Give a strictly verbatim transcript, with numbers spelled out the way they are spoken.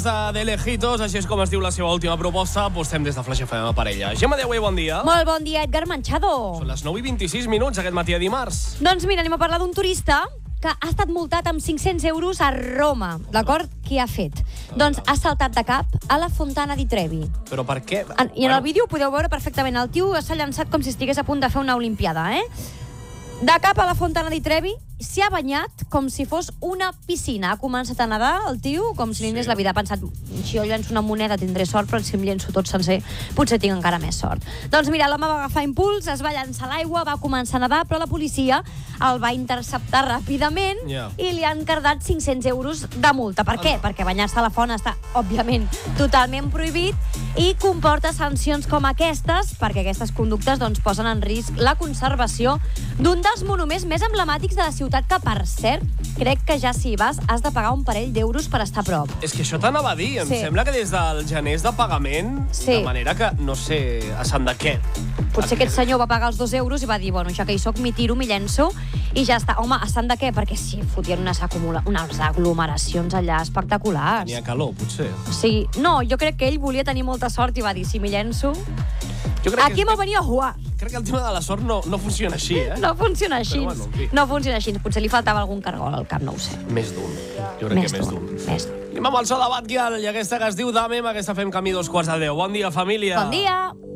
de Lejitos, així és com es diu la seva última proposta. Apostem des de Flash F M a per ella. Gemma Deuey, bon dia. Molt bon dia, Edgar Manchado. Són les nou i vint-i-sis minuts aquest matí de dimarts. Doncs mira, anem a parlar d'un turista que ha estat multat amb cinc-cents euros a Roma. D'acord? Qui ha fet? Doncs ha saltat de cap a la Fontana di Trevi. Però per què? En, I en el vídeo ho podeu veure perfectament. El tio s'ha llançat com si estigués a punt de fer una olimpiada, eh? De cap a la Fontana di Trevi, s'hi ha banyat com si fos una piscina. Ha començat a nedar, el tio, com si li anés la vida. Ha pensat, si jo llenço una moneda tindré sort, però si em llenço tot sencer, potser tinc encara més sort. Doncs mira, l'home va agafar impuls, es va llançar a l'aigua, va començar a nedar, però la policia el va interceptar ràpidament yeah. i li han cardat cinc-cents euros de multa. Per què? Perquè banyar-se a la font està, òbviament, totalment prohibit i comporta sancions com aquestes, perquè aquestes conductes doncs, posen en risc la conservació d'un dels monuments més emblemàtics de la ciutat, que, per cert, crec que ja si hi vas has de pagar un parell d'euros per estar a prop. És que això t'anava a dir. Em sí. sembla que des del gener és de pagament, sí. de manera que, no sé, a Sant de què. Potser aquest senyor va pagar els dos euros i va dir, bueno, ja que hi soc, m'hi tiro, m'hi llenço, i ja està. Home, a Sant de què? Perquè sí, fotien unes, acumula... unes aglomeracions allà espectaculars. Tenia calor, potser. Sí. No, jo crec que ell volia tenir molta sort i va dir, si m'hi llenço... Jo crec Aquí que... m'ho venia a jugar. Crec que el tema de la sort no, no funciona així, eh? No funciona així. Però, bueno, en fi. No funciona així. Potser li faltava algun cargol al cap, no ho sé. Més d'un. Jo crec més que més d'un. d'un. Més d'un. Anem amb el so de Batgirl i aquesta que es diu Dame, amb aquesta fem camí dos quarts de deu. Bon dia, família. Bon dia.